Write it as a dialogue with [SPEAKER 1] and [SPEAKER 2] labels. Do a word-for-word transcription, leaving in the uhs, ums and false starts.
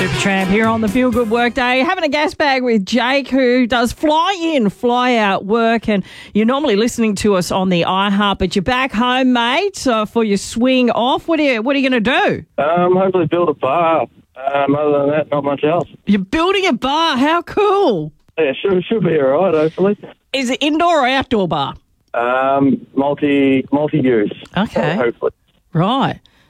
[SPEAKER 1] Supertramp here on the Feel Good Workday, having a gas bag with Jake, who does fly in, fly out work, and you're normally listening to us on the iHeart, but you're back home, mate, uh, for your swing off. What are you What are you going to do?
[SPEAKER 2] Um, hopefully build a bar. Um, other than that, not much else.
[SPEAKER 1] You're building a bar. How cool!
[SPEAKER 2] Yeah, should should be all right. Hopefully.
[SPEAKER 1] Is it indoor or outdoor bar?
[SPEAKER 2] Um, multi multi use.
[SPEAKER 1] Okay.
[SPEAKER 2] Hopefully.
[SPEAKER 1] Right.